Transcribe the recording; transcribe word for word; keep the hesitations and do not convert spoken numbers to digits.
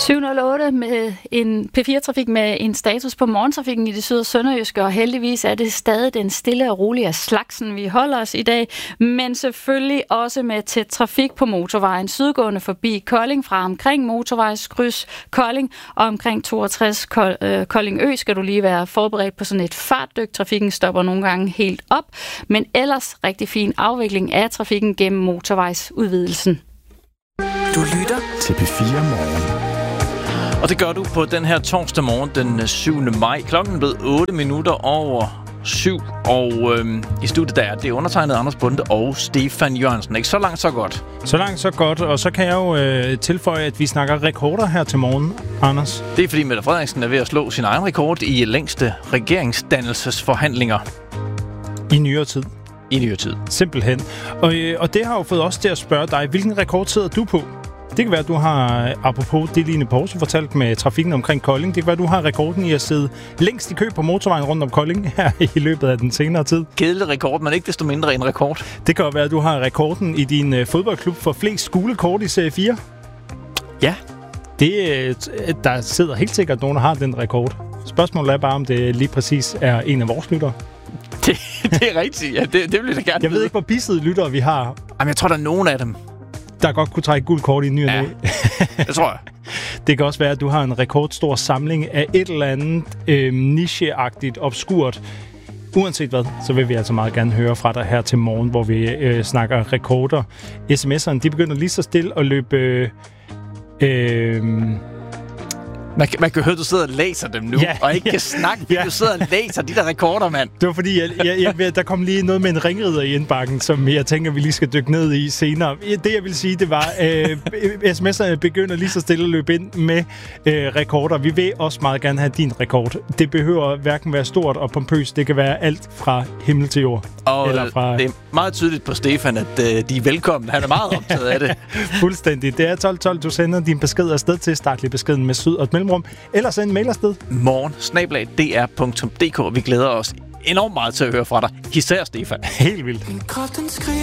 syv nul otte med en P fire Trafik med en status på morgentrafikken i det syd- og sønderjyske, og heldigvis er det stadig den stille og rolige af slagsen, vi holder os i dag, men selvfølgelig også med tæt trafik på motorvejen sydgående forbi Kolding fra omkring motorvejskryds Kolding og omkring toogtres Kolding Ø skal du lige være forberedt på sådan et fartdyk. Trafikken stopper nogle gange helt op, men ellers rigtig fin afvikling af trafikken gennem motorvejsudvidelsen. Du lytter til P fire Morgen. Og det gør du på den her torsdag morgen, den syvende maj. Klokken er blevet otte minutter over syv, og øhm, i studiet der er det undertegnet Anders Bonde og Stefan Jørgensen. Ikke så langt, så godt. Så langt, så godt. Og så kan jeg jo øh, tilføje, at vi snakker rekorder her til morgen, Anders. Det er fordi Mette Frederiksen er ved at slå sin egen rekord i længste regeringsdannelsesforhandlinger. I nyere tid. I nyere tid. Simpelthen. Og, øh, og det har jo fået os til at spørge dig, hvilken rekord sidder du på? Det kan være, at du har, apropos det Line Poulsen fortalt med trafikken omkring Kolding, det kan være, at du har rekorden i at sidde længst i kø på motorvejen rundt om Kolding her i løbet af den senere tid. Kedelig rekord, men ikke desto mindre en rekord. Det kan jo være, at du har rekorden i din uh, fodboldklub for flest skolekort i serie fire. Ja. Det, der sidder helt sikkert nogen, der har den rekord. Spørgsmålet er bare, om det lige præcis er en af vores lyttere. Det, det er rigtigt, ja. Det, det vil jeg da gerne Jeg ved ikke, hvor bissede lyttere vi har. Jamen, jeg tror, der er nogen af dem, der godt kunne trække guld kort i ny og næ. Ja, det tror jeg. Det kan også være, at du har en rekordstor samling af et eller andet øh, nicheagtigt, obskurt. Uanset hvad, så vil vi altså meget gerne høre fra dig her til morgen, hvor vi øh, snakker rekorder. SMS'erne, de begynder lige så stille at løbe... Øh, øh, Man kan, man kan høre, at du sidder og læser dem nu, ja, og ikke ja, kan snakke, ja. Du sidder og læser de der rekorder, mand. Det var fordi, jeg, jeg, jeg, der kom lige noget med en ringrider i indbakken, som jeg tænker, vi lige skal dykke ned i senere. Det, jeg vil sige, det var, øh, sms'erne begynder lige så stille at løbe ind med øh, rekorder. Vi vil også meget gerne have din rekord. Det behøver hverken være stort og pompøst. Det kan være alt fra himmel til jord. Og eller fra... det er meget tydeligt på Stefan, at øh, de er velkomne. Han er meget optaget af det. Fuldstændig. Det er tolv tolv. Du sender din besked afsted til startlig beskeden med syd og et mellemrum. Eller send en mail afsted. Morgen, snabel-a, d r punktum d k. Vi glæder os enormt meget til at høre fra dig. Især Stefan. Helt vildt.